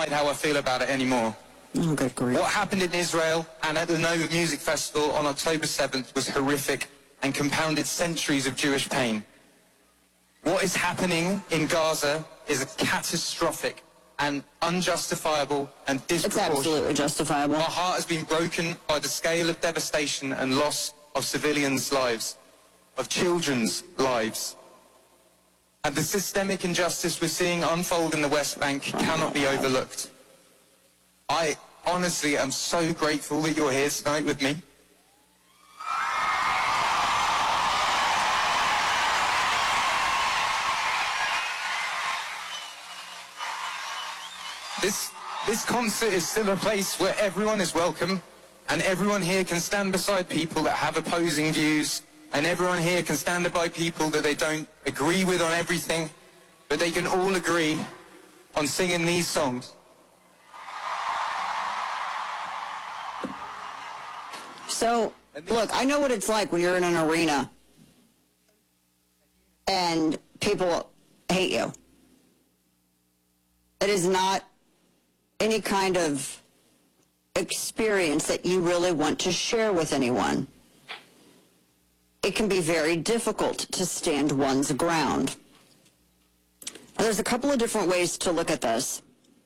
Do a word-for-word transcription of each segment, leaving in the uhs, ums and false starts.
hide how I feel about it anymore. Oh, good grief. What happened in Israel and at the Nova Music Festival on October seventh was horrific and compounded centuries of Jewish pain. What is happening in Gaza is catastrophic and unjustifiable and disproportionate. It's absolutely justifiable. Our heart has been broken by the scale of devastation and loss of civilians' lives, of children's lives. And the systemic injustice we're seeing unfold in the West Bank cannot be overlooked. I honestly am so grateful that you're here tonight with me. This, this concert is still a place where everyone is welcome, and everyone here can stand beside people that have opposing views, and everyone here can stand by people that they don't agree with on everything, but they can all agree on singing these songs. So, look, I know what it's like when you're in an arena and people hate you. It is not any kind of experience that you really want to share with anyone. It can be very difficult to stand one's ground. Now, there's a couple of different ways to look at this.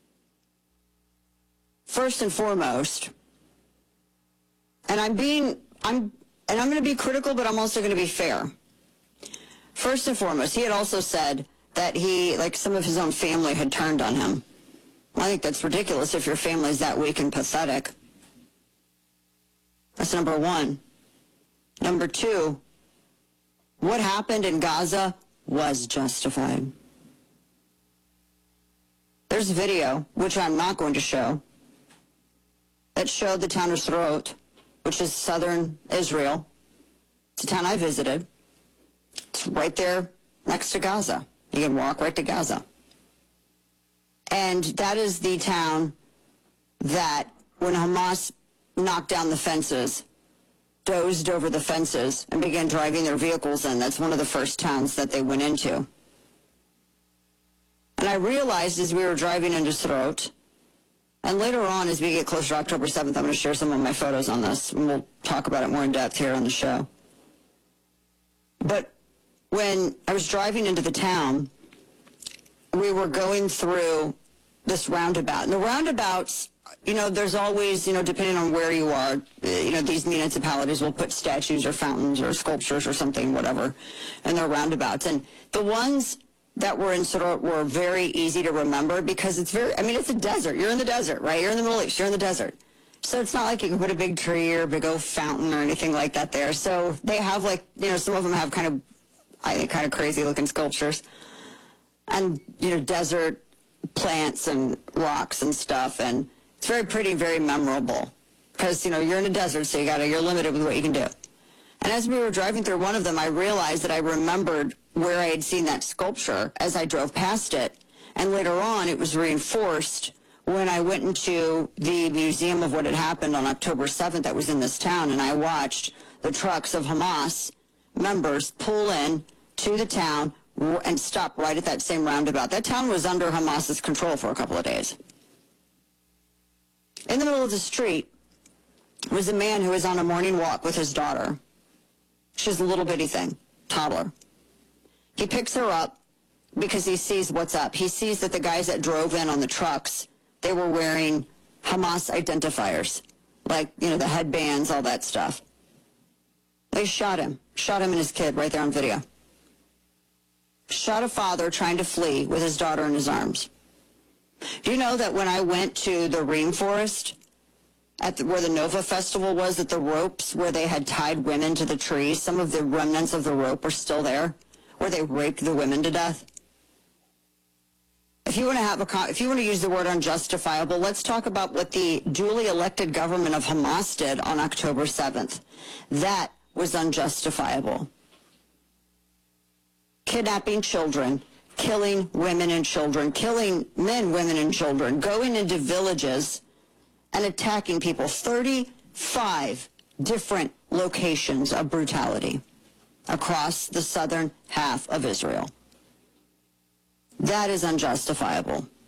First and foremost, and I'm being, I'm, and I'm going to be critical, but I'm also going to be fair. First and foremost, he had also said that he, like some of his own family had turned on him. I think that's ridiculous if your family's that weak and pathetic. That's number one. Number two, what happened in Gaza was justified. There's a video, which I'm not going to show, that showed the town of Sderot, which is southern Israel. It's a town I visited. It's right there next to Gaza. You can walk right to Gaza. And that is the town that, when Hamas knocked down the fences, dozed over the fences and began driving their vehicles in, that's one of the first towns that they went into. And I realized as we were driving into Sderot, and later on as we get closer to October seventh, I'm going to share some of my photos on this, and we'll talk about it more in depth here on the show. But when I was driving into the town, we were going through this roundabout. And the roundabouts, you know, there's always, you know, depending on where you are, you know, these municipalities will put statues or fountains or sculptures or something, whatever, in their roundabouts. And the ones that were in Sderot were very easy to remember because it's very, I mean, it's a desert. You're in the desert, right? You're in the Middle East. You're in the desert. So it's not like you can put a big tree or a big old fountain or anything like that there. So they have, like, you know, some of them have kind of, I think, kind of crazy looking sculptures. And, you know, desert plants and rocks and stuff. And it's very pretty, very memorable. Because, you know, you're in a desert, so you gotta, you're limited with what you can do. And as we were driving through one of them, I realized that I remembered where I had seen that sculpture as I drove past it. And later on, it was reinforced when I went into the museum of what had happened on October seventh that was in this town, and I watched the trucks of Hamas members pull in to the town and stop right at that same roundabout. That town was under Hamas's control for a couple of days. In the middle of the street was a man who was on a morning walk with his daughter. She's a little bitty thing, toddler. He picks her up because he sees what's up. He sees that the guys that drove in on the trucks, they were wearing Hamas identifiers, like, you know, the headbands, all that stuff. They shot him, shot him and his kid right there on video. Shot a father trying to flee with his daughter in his arms. Do you know that when I went to the rainforest, at the, where the Nova Festival was, that the ropes where they had tied women to the trees, some of the remnants of the rope are still there, where they raped the women to death? If you want to have a, if you want to use the word unjustifiable, let's talk about what the duly elected government of Hamas did on October seventh. That was unjustifiable. Kidnapping children, killing women and children, killing men, women, and children, going into villages and attacking people. thirty-five different locations of brutality across the southern half of Israel. That is unjustifiable.